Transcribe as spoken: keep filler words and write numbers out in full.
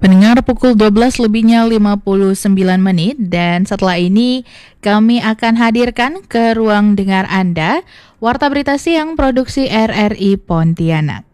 Pendengar, pukul dua belas lebihnya lima puluh sembilan menit, dan setelah ini kami akan hadirkan ke ruang dengar Anda Warta Berita Siang Produksi R R I Pontianak.